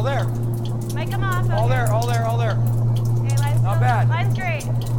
All there. Might come off. All there, all there, all there. Okay, line's Not bad. Line's great.